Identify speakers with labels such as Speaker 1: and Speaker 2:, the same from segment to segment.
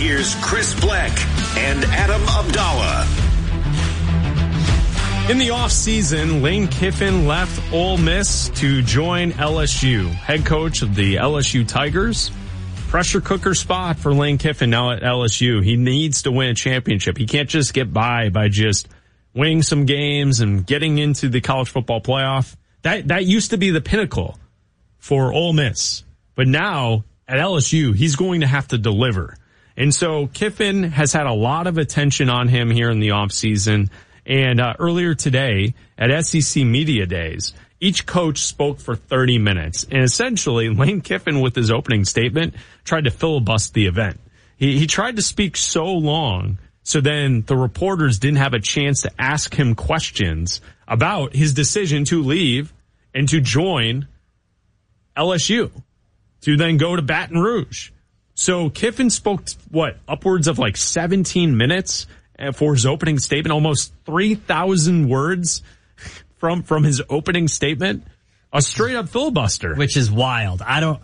Speaker 1: here's Chris Black and Adam Abdallah.
Speaker 2: In the offseason, Lane Kiffin left Ole Miss to join LSU. Head coach of the LSU Tigers. Pressure cooker spot for Lane Kiffin now at LSU. He needs to win a championship. He can't just get by just winning some games and getting into the college football playoff. That used to be the pinnacle for Ole Miss. But now at LSU, he's going to have to deliver. And so Kiffin has had a lot of attention on him here in the offseason. And earlier today at SEC Media Days, each coach spoke for 30 minutes. And essentially, Lane Kiffin, with his opening statement, tried to filibuster the event. He tried to speak so long, so then the reporters didn't have a chance to ask him questions about his decision to leave and to join LSU, to then go to Baton Rouge. So Kiffin spoke, upwards of 17 minutes for his opening statement, almost 3,000 words from his opening statement, a straight up filibuster.
Speaker 3: Which is wild.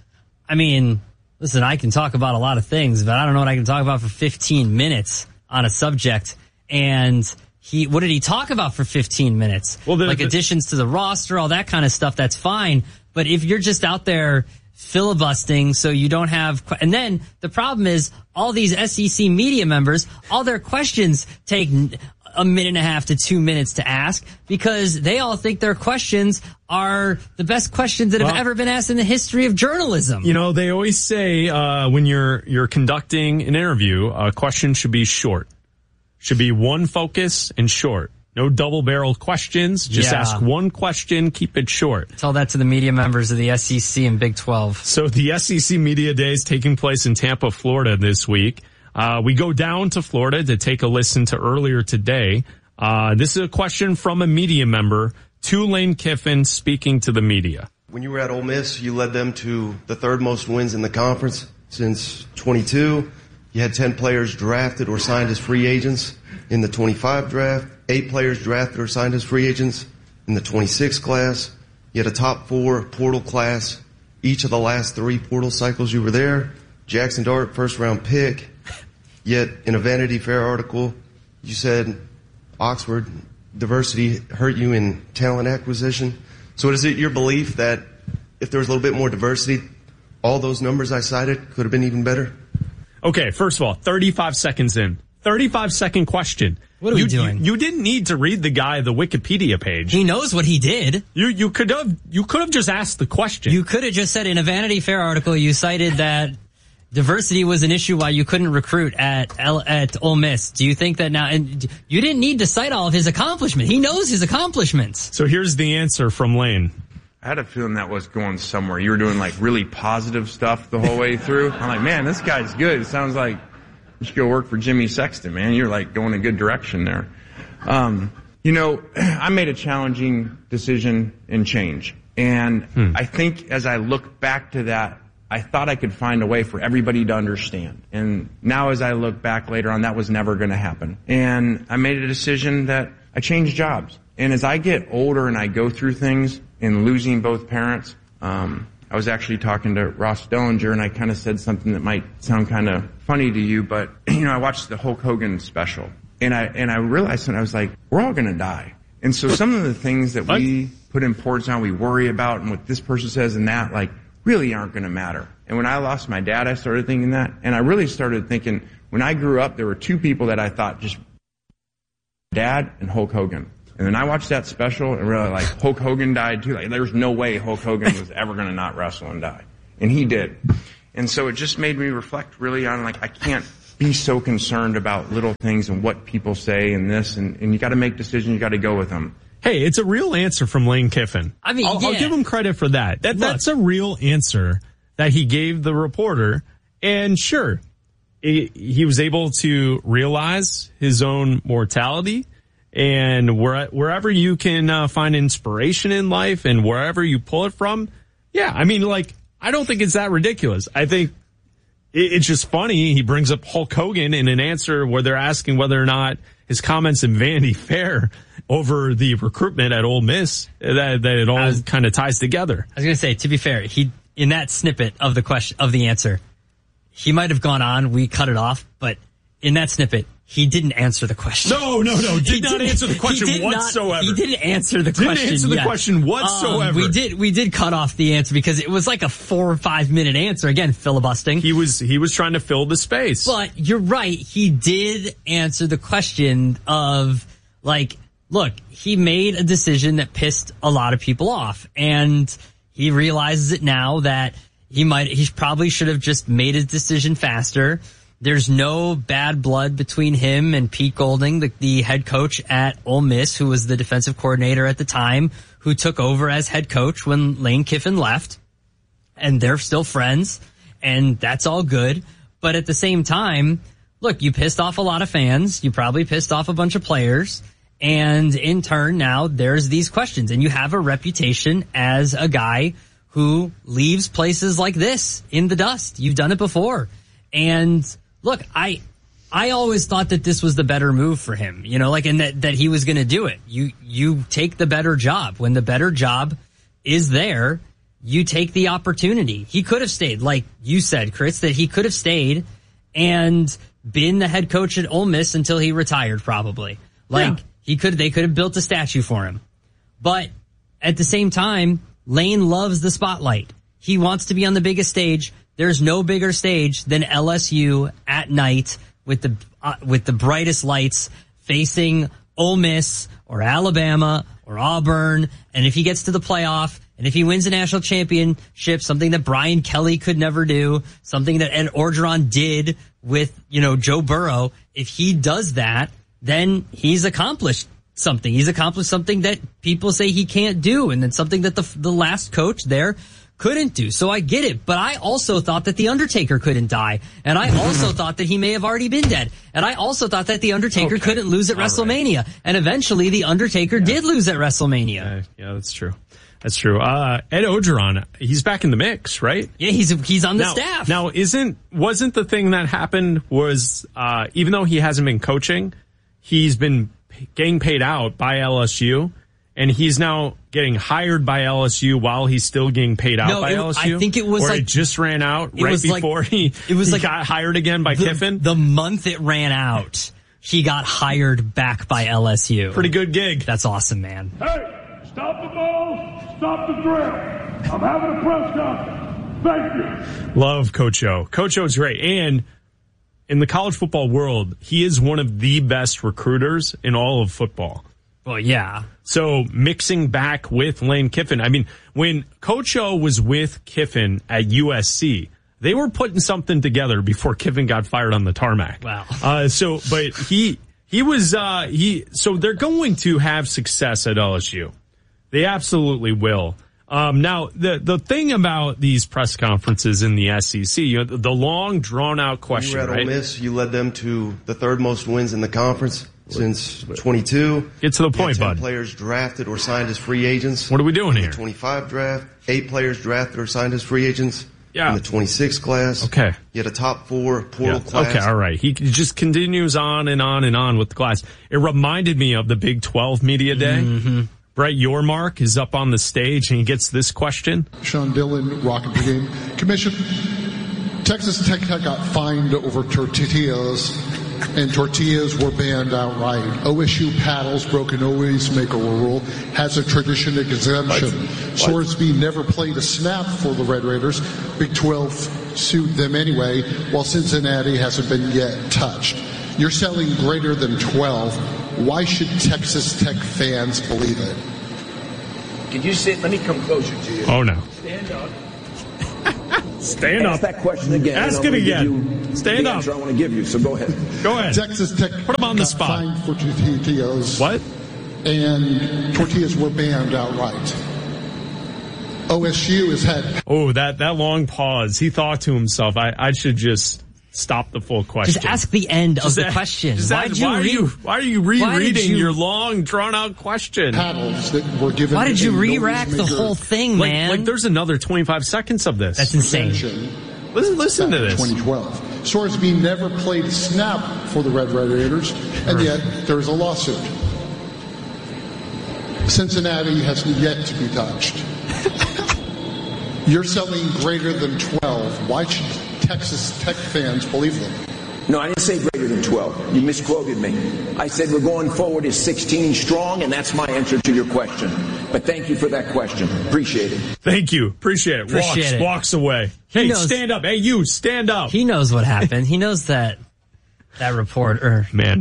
Speaker 3: Listen, I can talk about a lot of things, but I don't know what I can talk about for 15 minutes on a subject. And what did he talk about for 15 minutes? Well, additions to the roster, all that kind of stuff, that's fine. But if you're just out there filibustering so you don't have, and then the problem is all these SEC media members, all their questions take a minute and a half to 2 minutes to ask because they all think their questions are the best questions that have ever been asked in the history of journalism.
Speaker 2: You know, they always say when you're conducting an interview, a question should be short. Should be one focus and short. No double-barreled questions. Just ask one question, keep it short.
Speaker 3: Tell that to the media members of the SEC and Big 12.
Speaker 2: So the SEC Media Days taking place in Tampa, Florida this week. We go down to Florida to take a listen to earlier today. This is a question from a media member to Lane Kiffin speaking to the media.
Speaker 4: When you were at Ole Miss, you led them to the third most wins in the conference since 22. You had 10 players drafted or signed as free agents in the 25 draft, 8 players drafted or signed as free agents in the 26 class. You had a top 4 portal class each of the last 3 portal cycles you were there. Jackson Dart, first round pick. Yet in a Vanity Fair article, you said Oxford diversity hurt you in talent acquisition. So is it your belief that if there was a little bit more diversity, all those numbers I cited could have been even better?
Speaker 2: Okay, first of all, 35 seconds in. 35-second question.
Speaker 3: What are we doing?
Speaker 2: You didn't need to read the Wikipedia page.
Speaker 3: He knows what he did.
Speaker 2: You could have just asked the question.
Speaker 3: You could have just said in a Vanity Fair article you cited that diversity was an issue why you couldn't recruit at Ole Miss. Do you think that now, and you didn't need to cite all of his accomplishments. He knows his accomplishments.
Speaker 2: So here's the answer from Lane.
Speaker 5: I had a feeling that was going somewhere. You were doing really positive stuff the whole way through. I'm like, man, this guy's good. It sounds like you should go work for Jimmy Sexton, man. You're going a good direction there. I made a challenging decision and change. And I think as I look back to that, I thought I could find a way for everybody to understand. And now as I look back later on, that was never going to happen. And I made a decision that I changed jobs. And as I get older and I go through things and losing both parents, I was actually talking to Ross Dellinger and I kind of said something that might sound kind of funny to you, but I watched the Hulk Hogan special and I realized something. I was like, we're all going to die. And so some of the things that we put importance on, we worry about and what this person says and that, really aren't going to matter. And when I lost my dad, I started thinking that. And I really started thinking, when I grew up, there were 2 people that I thought just Dad and Hulk Hogan. And then I watched that special and really Hulk Hogan died too. There's no way Hulk Hogan was ever going to not wrestle and die. And he did. And so it just made me reflect really on I can't be so concerned about little things and what people say and this. And you got to make decisions. You got to go with them.
Speaker 2: Hey, it's a real answer from Lane Kiffin.
Speaker 3: I'll
Speaker 2: give him credit for that. That's a real answer that he gave the reporter. And sure, he was able to realize his own mortality. And wherever you can find inspiration in life and wherever you pull it from, I don't think it's that ridiculous. I think it's just funny. He brings up Hulk Hogan in an answer where they're asking whether or not his comments in Vanity Fair over the recruitment at Ole Miss, that it all kind of ties together.
Speaker 3: I was going to say, to be fair, in that snippet of the question, of the answer, he might have gone on. We cut it off, but in that snippet, he didn't answer the question.
Speaker 2: No. Did not answer the question whatsoever.
Speaker 3: He didn't answer the question.
Speaker 2: Didn't answer the question whatsoever.
Speaker 3: We did cut off the answer because it was like a 4 or 5 minute answer. Again, filibustering.
Speaker 2: He was trying to fill the space.
Speaker 3: But you're right. He did answer the question of like, look, he made a decision that pissed a lot of people off, and he realizes it now that he probably should have just made his decision faster. There's no bad blood between him and Pete Golding, the head coach at Ole Miss, who was the defensive coordinator at the time, who took over as head coach when Lane Kiffin left. And they're still friends, and that's all good. But at the same time, look, you pissed off a lot of fans. You probably pissed off a bunch of players. And in turn, now there's these questions. And you have a reputation as a guy who leaves places like this in the dust. You've done it before. And look, I always thought that this was the better move for him, and that he was going to do it. You take the better job. When the better job is there, you take the opportunity. He could have stayed, like you said, Chris, that he could have stayed and been the head coach at Ole Miss until he retired, probably. They could have built a statue for him. But at the same time, Lane loves the spotlight. He wants to be on the biggest stage. There's no bigger stage than LSU at night with the brightest lights facing Ole Miss or Alabama or Auburn. And if he gets to the playoff and if he wins a national championship, something that Brian Kelly could never do, something that Ed Orgeron did with, Joe Burrow, if he does that, then he's accomplished something. He's accomplished something that people say he can't do, and then something that the last coach there couldn't do. So I get it, but I also thought that The Undertaker couldn't die. And I also thought that he may have already been dead. And I also thought that The Undertaker couldn't lose at WrestleMania. Right. And eventually The Undertaker did lose at WrestleMania.
Speaker 2: Yeah, that's true. That's true. Ed Orgeron, he's back in the mix, right?
Speaker 3: Yeah, he's on the staff.
Speaker 2: Now, wasn't the thing that happened was, even though he hasn't been coaching, he's been getting paid out by LSU. And he's now getting hired by LSU while he's still getting paid out by LSU?
Speaker 3: I think it was
Speaker 2: it just ran out right before he got hired again by Kiffin?
Speaker 3: The month it ran out, he got hired back by LSU.
Speaker 2: Pretty good gig.
Speaker 3: That's awesome, man.
Speaker 6: Hey, stop the ball, stop the drill. I'm having a press conference. Thank you.
Speaker 2: Love Coach O. Coach O's great. And in the college football world, he is one of the best recruiters in all of football.
Speaker 3: Well, yeah.
Speaker 2: So mixing back with Lane Kiffin, I mean, when Coach O was with Kiffin at USC, they were putting something together before Kiffin got fired on the tarmac.
Speaker 3: Wow.
Speaker 2: So they're going to have success at LSU. They absolutely will. Now, the thing about these press conferences in the SEC, the long drawn out question,
Speaker 4: you were at Ole Miss, you led them to the third most wins in the conference since 22.
Speaker 2: Get to the point,
Speaker 4: 10
Speaker 2: bud.
Speaker 4: Players drafted or signed as free agents.
Speaker 2: What are we doing
Speaker 4: in
Speaker 2: here?
Speaker 4: The 25 draft. 8 players drafted or signed as free agents.
Speaker 2: Yeah.
Speaker 4: In the 26 class.
Speaker 2: Okay.
Speaker 4: You had a top 4 portal class.
Speaker 2: Okay, all right. He just continues on and on and on with the class. It reminded me of the Big 12 Media Day. Mm-hmm. Brett Yormark is up on the stage and he gets this question.
Speaker 7: Sean Dillon, Rocket Brigade. Commission, Texas Tech got fined over tortillas, and tortillas were banned outright. OSU paddles broke an always make a rule, has a tradition exemption. Sorsby never played a snap for the Red Raiders. Big 12 sued them anyway, while Cincinnati hasn't been yet touched. You're selling greater than 12. Why should Texas Tech fans believe it?
Speaker 8: Can you sit? Let me come closer to you.
Speaker 2: Oh, no.
Speaker 8: Stand up.
Speaker 2: Stand up.
Speaker 8: Ask that question again.
Speaker 2: Ask it again. Stand up.
Speaker 8: I want to give you, so go ahead.
Speaker 2: Go ahead.
Speaker 7: Texas Tech
Speaker 2: put him on the spot.
Speaker 7: Fined for tortillas.
Speaker 2: What?
Speaker 7: And tortillas were banned outright. OSU has had...
Speaker 2: Oh, that long pause. He thought to himself, I should just stop the full question.
Speaker 3: Just ask the end of the question.
Speaker 2: Why are you rereading your long, drawn-out question?
Speaker 7: Paddles that were given.
Speaker 3: Why did you re-rack the whole thing, man?
Speaker 2: Like there's another 25 seconds of this.
Speaker 3: That's insane.
Speaker 2: Listen to this.
Speaker 7: 2012. Sorsby never played a snap for the Red Raiders, and yet there's a lawsuit. Cincinnati has yet to be touched. You're selling greater than 12. Why should Texas Tech fans believe them?
Speaker 8: No, I didn't say greater than 12. You misquoted me. I said we're going forward as 16 strong, and that's my answer to your question. But thank you for that question. Appreciate it.
Speaker 2: Thank you. Appreciate it. Walks away. Hey, stand up. Hey, you, stand up.
Speaker 3: He knows what happened. He knows that reporter.
Speaker 2: Man,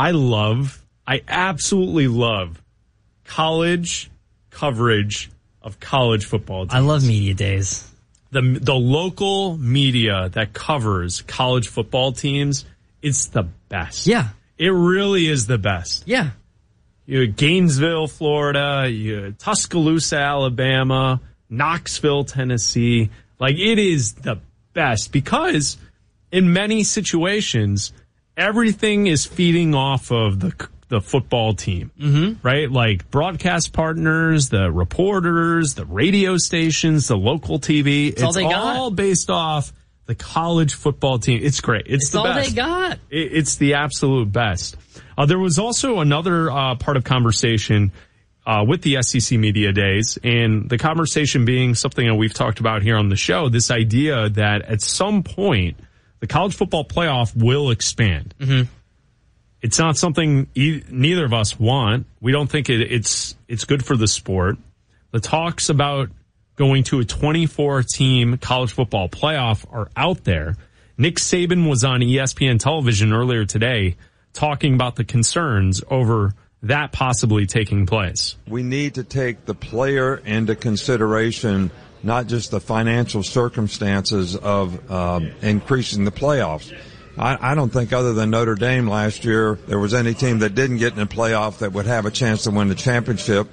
Speaker 2: I absolutely love college coverage of college football teams.
Speaker 3: I love media days.
Speaker 2: The local media that covers college football teams, it's the best.
Speaker 3: Yeah.
Speaker 2: It really is the best.
Speaker 3: Yeah.
Speaker 2: Gainesville, Florida, Tuscaloosa, Alabama, Knoxville, Tennessee. Like, it is the best because in many situations, everything is feeding off of the football team, right? Like broadcast partners, the reporters, the radio stations, the local TV. It's all based off the college football team. It's great. It's the best.
Speaker 3: All they got.
Speaker 2: It's the absolute best. There was also another part of conversation with the SEC Media Days, and the conversation being something that we've talked about here on the show, this idea that at some point the college football playoff will expand. Mm-hmm. It's not something neither of us want. We don't think it's good for the sport. The talks about going to a 24-team college football playoff are out there. Nick Saban was on ESPN television earlier today talking about the concerns over that possibly taking place.
Speaker 9: We need to take the player into consideration, not just the financial circumstances of increasing the playoffs. I don't think other than Notre Dame last year, there was any team that didn't get in the playoff that would have a chance to win the championship.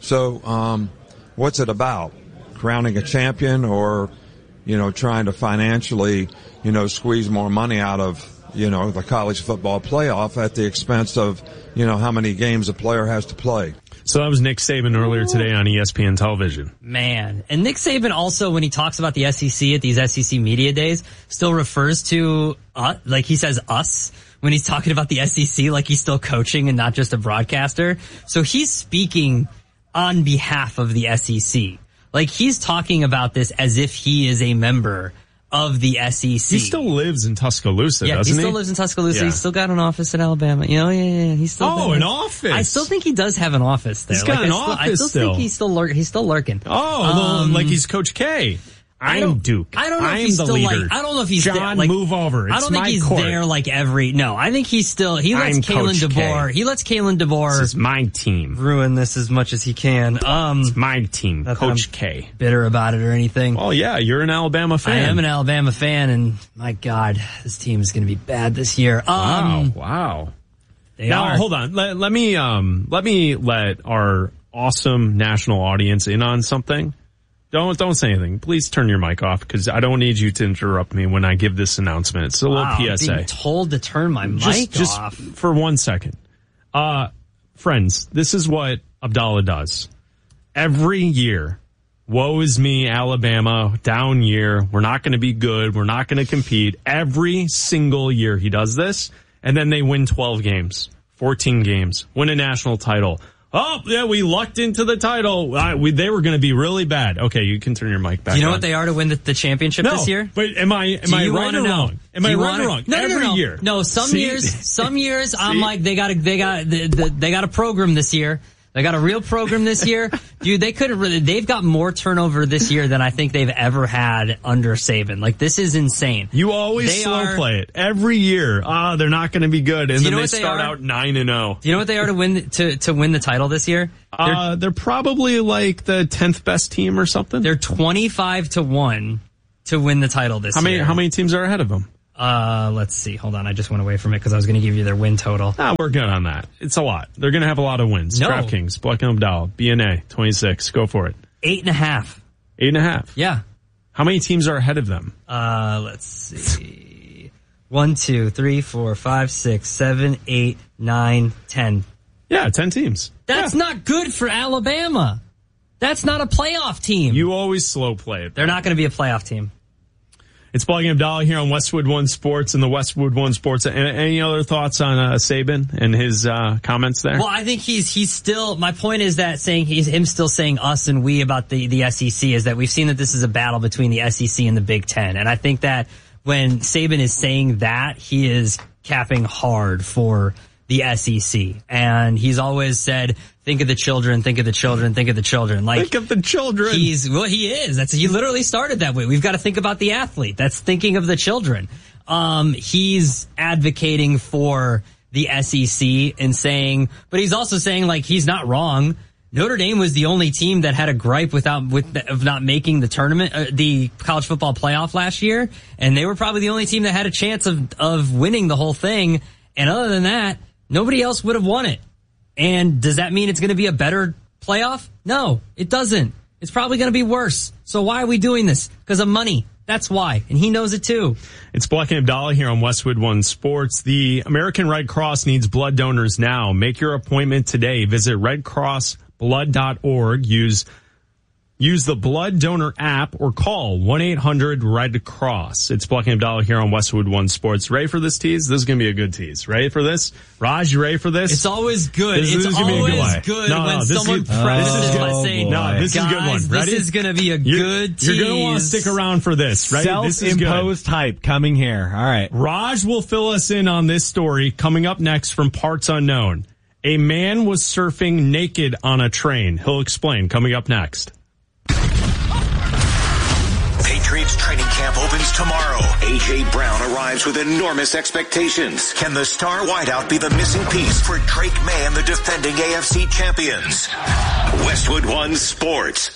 Speaker 9: So, what's it about? Crowning a champion or, trying to financially, squeeze more money out of, the college football playoff at the expense of, how many games a player has to play.
Speaker 2: So that was Nick Saban earlier today on ESPN television.
Speaker 3: Man. And Nick Saban also, when he talks about the SEC at these SEC Media Days, still refers to, like he says us, when he's talking about the SEC, like he's still coaching and not just a broadcaster. So he's speaking on behalf of the SEC. Like he's talking about this as if he is a member of the SEC.
Speaker 2: He still lives in Tuscaloosa, doesn't he?
Speaker 3: He still lives in Tuscaloosa. Yeah. He's still got an office in Alabama. Yeah. He's still
Speaker 2: an office.
Speaker 3: I still think he does have an office there.
Speaker 2: He's got an office
Speaker 3: I still think he's still lurking.
Speaker 2: Oh, like he's Coach K. I'm Duke.
Speaker 3: I don't know if
Speaker 2: he's
Speaker 3: still
Speaker 2: leader.
Speaker 3: I don't know if he's
Speaker 2: John,
Speaker 3: there,
Speaker 2: move over. It's
Speaker 3: I don't think he's
Speaker 2: court.
Speaker 3: there like No, I think he's still. He lets Kalen DeBoer. He lets Kalen DeBoer.
Speaker 2: This is my team.
Speaker 3: Ruin this as much as he can.
Speaker 2: It's my team, Coach K.
Speaker 3: Bitter about it or anything?
Speaker 2: Oh yeah, you're an Alabama fan.
Speaker 3: I am an Alabama fan, and my God, this team is going to be bad this year.
Speaker 2: Wow. Hold on. Let me let our awesome national audience in on something. Don't say anything. Please turn your mic off because I don't need you to interrupt me when I give this announcement. It's a little PSA.
Speaker 3: I'm being told to turn my mic
Speaker 2: just
Speaker 3: off.
Speaker 2: For 1 second. Friends, this is what Abdallah does. Every year, woe is me, Alabama, down year. We're not going to be good. We're not going to compete. Every single year he does this, and then they win 12 games, 14 games, win a national title. Oh, yeah, we lucked into the title. They were going to be really bad. Okay, you can turn your mic back on.
Speaker 3: Do you know what they are to win the championship this year?
Speaker 2: But am I right or wrong? Am I right or wrong?
Speaker 3: No,
Speaker 2: Every year.
Speaker 3: No, some years I'm like, they got a program this year. They got a real program this year. Dude, they've got more turnover this year than I think they've ever had under Saban. Like, this is insane.
Speaker 2: You always play it. Every year. They're not going to be good. And then they start out 9-0.
Speaker 3: Do you know what they are to win the title this year?
Speaker 2: They're probably like the 10th best team or something.
Speaker 3: They're 25-1 to win the title this year.
Speaker 2: How many teams are ahead of them?
Speaker 3: Let's see. Hold on. I just went away from it because I was going to give you their win total.
Speaker 2: We're good on that. It's a lot. They're going to have a lot of wins.
Speaker 3: No.
Speaker 2: DraftKings, Black & Abdallah, BNA, 26. Go for it.
Speaker 3: 8.5.
Speaker 2: 8.5?
Speaker 3: Yeah.
Speaker 2: How many teams are ahead of them?
Speaker 3: Let's see. 1, 2, 3, 4, 5, 6, 7, 8, 9, 10.
Speaker 2: Yeah, 10 teams.
Speaker 3: That's not good for Alabama. That's not a playoff team.
Speaker 2: You always slow play it.
Speaker 3: They're not going to be a playoff team.
Speaker 2: It's Black & Abdallah here on Westwood One Sports and the Westwood One Sports. Any other thoughts on Saban and his comments there?
Speaker 3: Well, I think he's still. My point is that him still saying us and we about the SEC is that we've seen that this is a battle between the SEC and the Big Ten, and I think that when Saban is saying that, he is capping hard for the SEC. And he's always said, think of the children, think of the children, think of the children. Like,
Speaker 2: think of the children.
Speaker 3: He is. He literally started that way. We've got to think about the athlete. That's thinking of the children. He's advocating for the SEC and saying, but he's also saying, like, he's not wrong. Notre Dame was the only team that had a gripe of not making the tournament, the college football playoff last year. And they were probably the only team that had a chance of winning the whole thing. And other than that, nobody else would have won it. And does that mean it's going to be a better playoff? No, it doesn't. It's probably going to be worse. So why are we doing this? Because of money. That's why. And he knows it too.
Speaker 2: It's Black and Abdallah here on Westwood One Sports. The American Red Cross needs blood donors now. Make your appointment today. Visit redcrossblood.org. Use the blood donor app or call 1-800-RED-CROSS. It's Black and Abdallah here on Westwood One Sports. Ready for this tease? This is going to be a good tease. Ready for this? Raj, you ready for this?
Speaker 3: It's always good. It's always good when someone prefaces by saying,
Speaker 2: this is a good one. Ready?
Speaker 3: This is going to be a good tease.
Speaker 2: You're going to want to stick around for this, right?
Speaker 10: Self-imposed hype coming here. All right.
Speaker 2: Raj will fill us in on this story coming up next from Parts Unknown. A man was surfing naked on a train. He'll explain coming up next.
Speaker 1: Patriots training camp opens tomorrow. A.J. Brown arrives with enormous expectations. Can the star wideout be the missing piece for Drake May and the defending AFC champions? Westwood One Sports.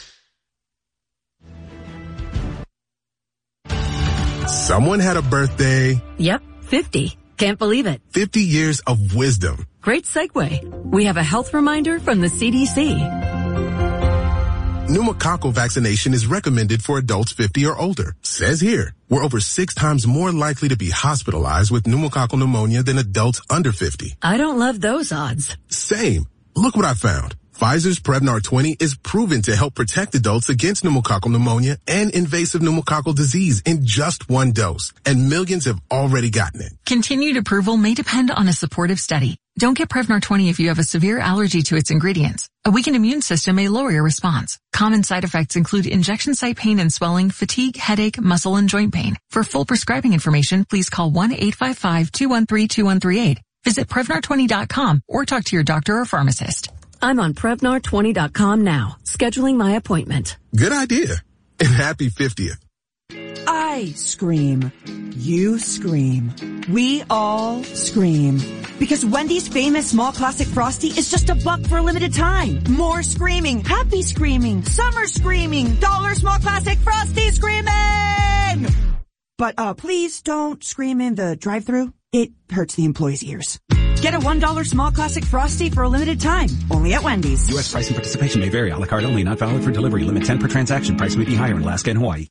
Speaker 11: Someone had a birthday.
Speaker 12: Yep, 50. Can't believe it.
Speaker 11: 50 years of wisdom.
Speaker 12: Great segue. We have a health reminder from the CDC.
Speaker 11: Pneumococcal vaccination is recommended for adults 50 or older. Says here, we're over 6 times more likely to be hospitalized with pneumococcal pneumonia than adults under 50.
Speaker 12: I don't love those odds.
Speaker 11: Same. Look what I found. Pfizer's Prevnar 20 is proven to help protect adults against pneumococcal pneumonia and invasive pneumococcal disease in just 1 dose. And millions have already gotten it.
Speaker 13: Continued approval may depend on a supportive study. Don't get Prevnar 20 if you have a severe allergy to its ingredients. A weakened immune system may lower your response. Common side effects include injection site pain and swelling, fatigue, headache, muscle, and joint pain. For full prescribing information, please call 1-855-213-2138. Visit Prevnar20.com or talk to your doctor or pharmacist.
Speaker 12: I'm on Prevnar20.com now, scheduling my appointment.
Speaker 11: Good idea. And happy 50th.
Speaker 14: I scream. You scream. We all scream. Because Wendy's famous small classic Frosty is just $1 for a limited time. More screaming. Happy screaming. Summer screaming. $1 small classic Frosty screaming! But please don't scream in the drive-thru. It hurts the employees' ears. Get a $1 small classic Frosty for a limited time. Only at Wendy's.
Speaker 15: U.S. price and participation may vary. A la carte only. Not valid for delivery. Limit 10 per transaction. Price may be higher in Alaska and Hawaii.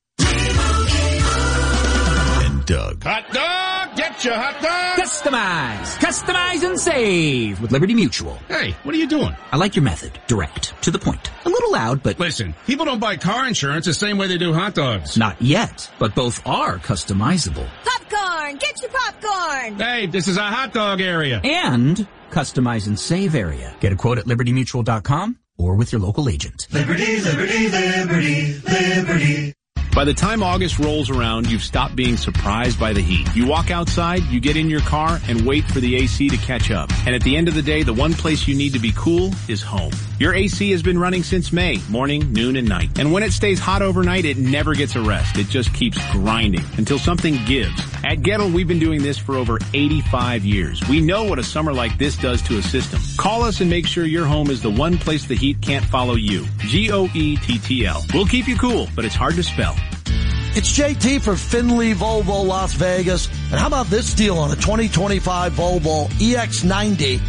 Speaker 1: And Doug.
Speaker 16: Hot dog! Get your hot dog!
Speaker 17: Customize and save with Liberty Mutual.
Speaker 16: Hey, what are you doing?
Speaker 17: I like your method. Direct. To the point. A little loud, but...
Speaker 16: Listen, people don't buy car insurance the same way they do hot dogs.
Speaker 17: Not yet, but both are customizable.
Speaker 18: Popcorn! Get your popcorn!
Speaker 16: Hey, this is a hot dog area.
Speaker 17: And customize and save area. Get a quote at libertymutual.com or with your local agent.
Speaker 19: Liberty, liberty, liberty, liberty.
Speaker 20: By the time August rolls around, you've stopped being surprised by the heat. You walk outside, you get in your car, and wait for the AC to catch up. And at the end of the day, the one place you need to be cool is home. Your AC has been running since May, morning, noon, and night. And when it stays hot overnight, it never gets a rest. It just keeps grinding until something gives. At Gettle, we've been doing this for over 85 years. We know what a summer like this does to a system. Call us and make sure your home is the one place the heat can't follow you. GOETTL. We'll keep you cool, but it's hard to spell.
Speaker 21: It's JT for Finley Volvo Las Vegas. And how about this deal on a 2025 Volvo EX90